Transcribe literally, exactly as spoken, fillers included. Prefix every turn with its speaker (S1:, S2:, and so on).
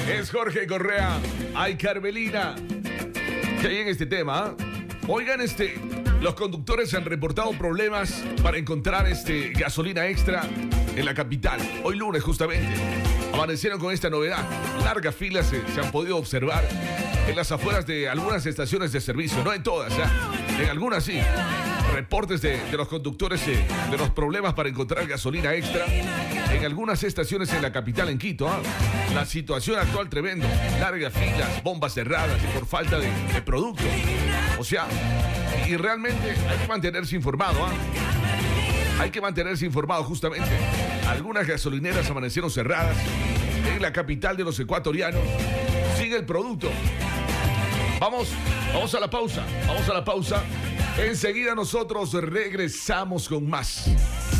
S1: Es Jorge Correa. Ay, Carmelina. Qué bien este tema, ¿eh? Oigan, este, los conductores han reportado problemas para encontrar este, gasolina extra en la capital. Hoy lunes, justamente, amanecieron con esta novedad. Largas filas se, se han podido observar en las afueras de algunas estaciones de servicio. No en todas, ¿eh? En algunas sí. Reportes de, de los conductores eh, de los problemas para encontrar gasolina extra en algunas estaciones en la capital, en Quito. ¿eh? La situación actual tremendo. Largas filas, bombas cerradas y por falta de, de producto. O sea, y realmente hay que mantenerse informado. ¿eh? Hay que mantenerse informado justamente. Algunas gasolineras amanecieron cerradas en la capital de los ecuatorianos. Sigue el producto. Vamos, vamos a la pausa. Vamos a la pausa. Enseguida nosotros regresamos con más.